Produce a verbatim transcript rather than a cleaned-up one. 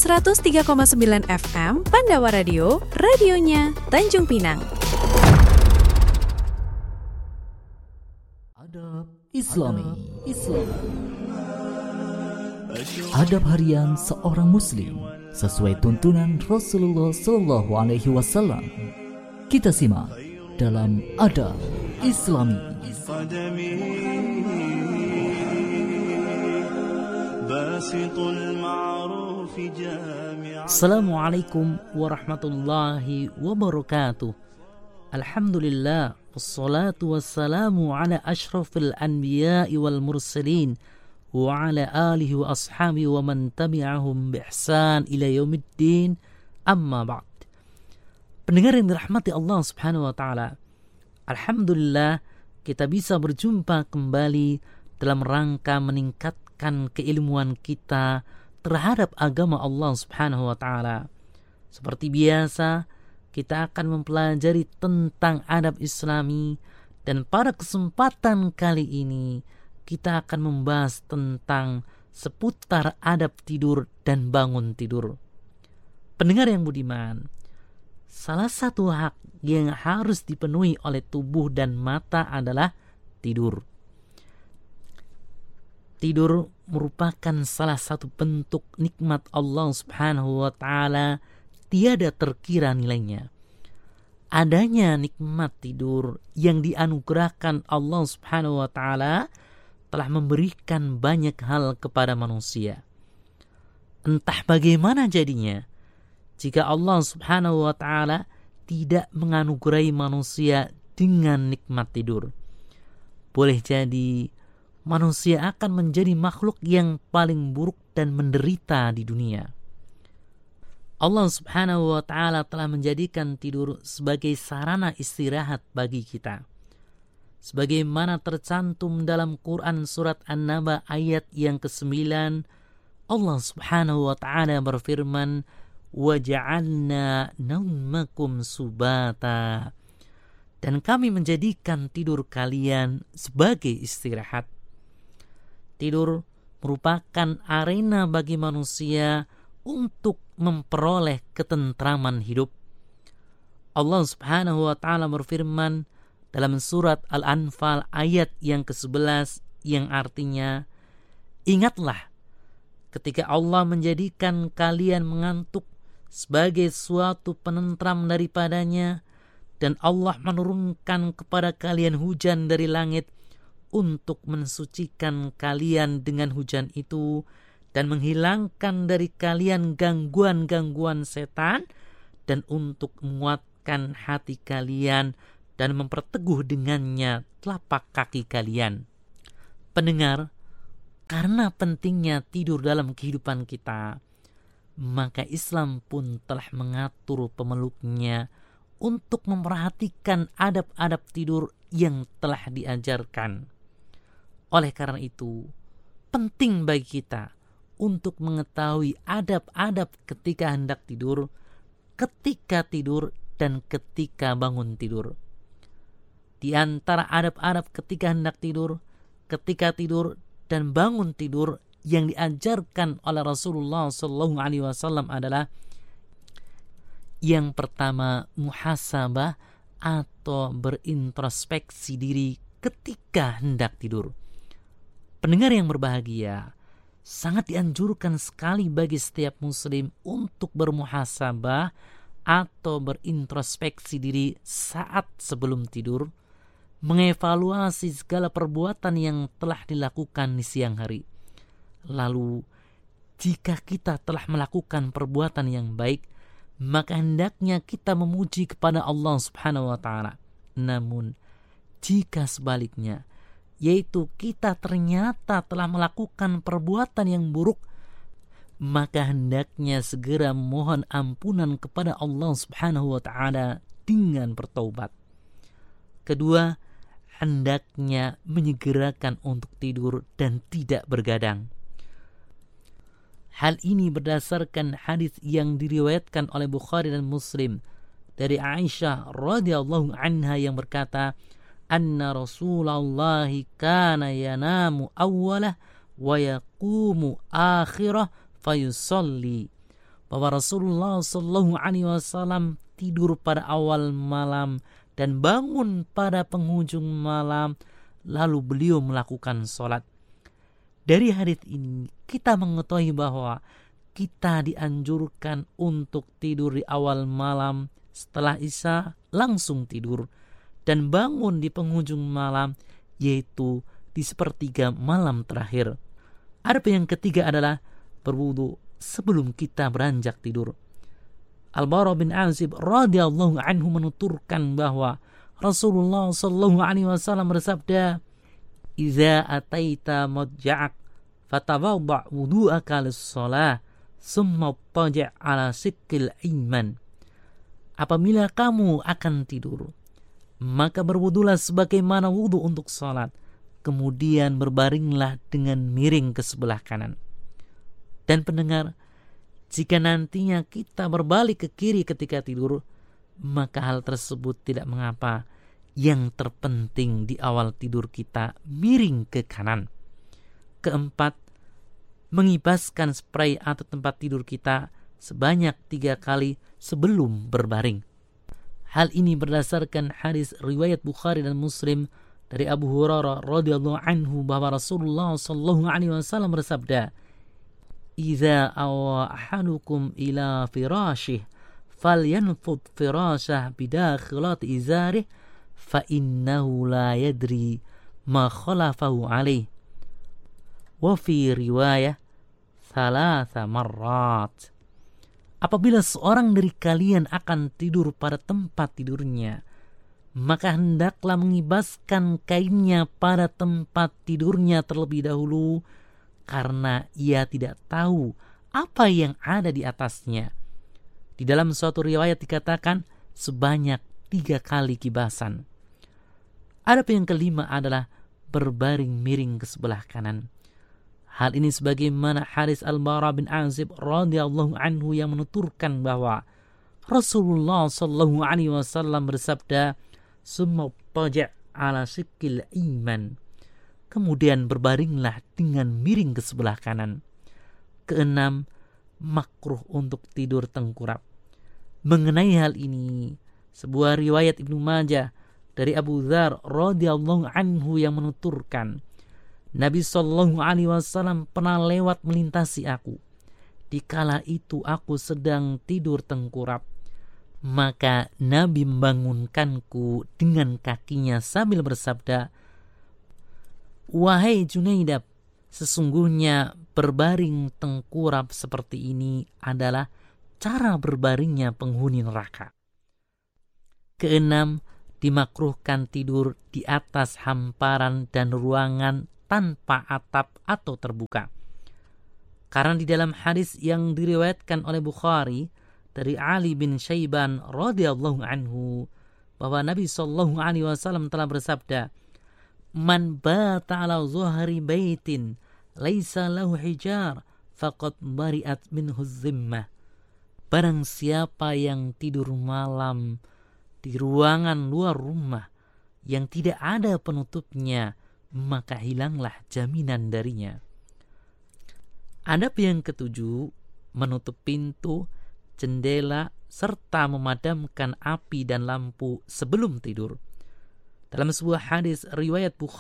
seratus tiga koma sembilan F M Pandawa Radio, radionya Tanjung Pinang. Adab Islami, Islam. Adab harian seorang muslim sesuai tuntunan Rasulullah Shallallahu Alaihi Wasallam. Kita simak dalam Adab Islami. Assalamualaikum warahmatullahi wabarakatuh. Alhamdulillah, wassalatu wassalamu ala ashrafil anbiya'i wal mursalin wa ala alihi wa ashabihi wa man tabi'ahum bi ihsan ila yaumiddin, amma ba'd. Pendengar yang dirahmati Allah Subhanahu wa taala, alhamdulillah kita bisa berjumpa kembali dalam rangka meningkatkan keilmuan kita terhadap agama Allah Subhanahu wa taala. Seperti biasa, kita akan mempelajari tentang adab Islami, dan pada kesempatan kali ini kita akan membahas tentang seputar adab tidur dan bangun tidur. Pendengar yang budiman, salah satu hak yang harus dipenuhi oleh tubuh dan mata adalah tidur. Tidur merupakan salah satu bentuk nikmat Allah Subhanahu wa taala, tiada terkira nilainya. Adanya nikmat tidur yang dianugerahkan Allah Subhanahu wa taala telah memberikan banyak hal kepada manusia. Entah bagaimana jadinya jika Allah Subhanahu wa taala tidak menganugerahi manusia dengan nikmat tidur. Boleh jadi manusia akan menjadi makhluk yang paling buruk dan menderita di dunia. Allah Subhanahu wa taala telah menjadikan tidur sebagai sarana istirahat bagi kita. Sebagaimana tercantum dalam Quran surat An-Naba ayat yang kesembilan, Allah Subhanahu wa taala berfirman, "Wa ja'alna naumakum subata." Dan kami menjadikan tidur kalian sebagai istirahat. Tidur merupakan arena bagi manusia untuk memperoleh ketentraman hidup. Allah Subhanahu wa taala berfirman dalam surat Al-Anfal ayat yang kesebelas yang artinya, "Ingatlah ketika Allah menjadikan kalian mengantuk sebagai suatu penentram daripadanya, dan Allah menurunkan kepada kalian hujan dari langit untuk mensucikan kalian dengan hujan itu dan menghilangkan dari kalian gangguan-gangguan setan, dan untuk menguatkan hati kalian dan memperteguh dengannya telapak kaki kalian." Pendengar, karena pentingnya tidur dalam kehidupan kita, maka Islam pun telah mengatur pemeluknya untuk memperhatikan adab-adab tidur yang telah diajarkan. Oleh karena itu, penting bagi kita untuk mengetahui adab-adab ketika hendak tidur, ketika tidur, dan ketika bangun tidur. Di antara adab-adab ketika hendak tidur, ketika tidur, dan bangun tidur yang diajarkan oleh Rasulullah Shallallahu Alaihi Wasallam adalah yang pertama, muhasabah atau berintrospeksi diri ketika hendak tidur. Pendengar yang berbahagia, sangat dianjurkan sekali bagi setiap muslim untuk bermuhasabah atau berintrospeksi diri saat sebelum tidur, mengevaluasi segala perbuatan yang telah dilakukan di siang hari. Lalu, jika kita telah melakukan perbuatan yang baik, maka hendaknya kita memuji kepada Allah Subhanahu wa taala. Namun, jika sebaliknya, yaitu kita ternyata telah melakukan perbuatan yang buruk, maka hendaknya segera mohon ampunan kepada Allah Subhanahu wa taala dengan bertaubat. Kedua, hendaknya menyegerakan untuk tidur dan tidak bergadang. Hal ini berdasarkan hadis yang diriwayatkan oleh Bukhari dan Muslim dari Aisyah radhiyallahu anha yang berkata, "Anna Rasulullah kana yanamu awwalah wa yaqumu akhirah fayusalli bahwa Rasulullah Shallallahu Alaihi Wasallam tidur pada awal malam dan bangun pada penghujung malam, lalu beliau melakukan sholat. Dari hadits ini kita mengetahui bahwa kita dianjurkan untuk tidur di awal malam, setelah Isya langsung tidur, dan bangun di penghujung malam, yaitu di sepertiga malam terakhir. Adapun yang ketiga adalah berwudu sebelum kita beranjak tidur. Al-Bara bin Azib radhiyallahu anhu menuturkan bahwa Rasulullah sallallahu alaihi wasallam bersabda, "Idza ataita madja'ak fatawadda' wudu'aka lis-shalah, summa taji' ala sikil iman." Apabila kamu akan tidur, maka berwudulah sebagaimana wudu untuk salat, kemudian berbaringlah dengan miring ke sebelah kanan. Dan pendengar, jika nantinya kita berbalik ke kiri ketika tidur, maka hal tersebut tidak mengapa. Yang terpenting di awal tidur kita miring ke kanan. Keempat, mengibaskan spray atau tempat tidur kita sebanyak tiga kali sebelum berbaring. Hal ini berdasarkan hadis riwayat Bukhari dan Muslim dari Abu Hurairah radhiyallahu anhu bahwa Rasulullah sallallahu alaihi wasallam bersabda, "Idza awa ahadukum ila firashih falyanfud firashah bidakhilat izarih fa innahu la yadri ma khalafahu alaih." Wa fi riwayah thalatha marrat. Apabila seorang dari kalian akan tidur pada tempat tidurnya, maka hendaklah mengibaskan kainnya pada tempat tidurnya terlebih dahulu, karena ia tidak tahu apa yang ada di atasnya. Di dalam suatu riwayat dikatakan sebanyak tiga kali kibasan. Adapun yang kelima adalah berbaring miring ke sebelah kanan. Hal ini sebagaimana hadis Al-Bara bin Azib radhiyallahu anhu yang menuturkan bahwa Rasulullah sallallahu alaihi wasallam bersabda, "Summa taji' ala sikil iman." Kemudian berbaringlah dengan miring ke sebelah kanan. Keenam, makruh untuk tidur tengkurap. Mengenai hal ini, sebuah riwayat Ibnu Majah dari Abu Dzar radhiyallahu anhu yang menuturkan, Nabi sallallahu alaihi wasallam pernah lewat melintasi aku. Dikala itu aku sedang tidur tengkurap. Maka Nabi membangunkanku dengan kakinya sambil bersabda, "Wahai Junaidab, sesungguhnya berbaring tengkurap seperti ini adalah cara berbaringnya penghuni neraka." Keenam, dimakruhkan tidur di atas hamparan dan ruangan tanpa atap atau terbuka. Karena di dalam hadis yang diriwayatkan oleh Bukhari dari Ali bin Syaiban radhiyallahu anhu bahwa Nabi sallallahu alaihi wasallam telah bersabda, "Man bata ala zuhri baitin laisa lahu hijar faqad bari'at minhu zimmah." Barang siapa yang tidur malam di ruangan luar rumah yang tidak ada penutupnya, maka hilanglah jaminan darinya. Adab yang ketujuh, menutup pintu, jendela, serta memadamkan api dan lampu sebelum tidur. Dalam sebuah hadis riwayat Bukhari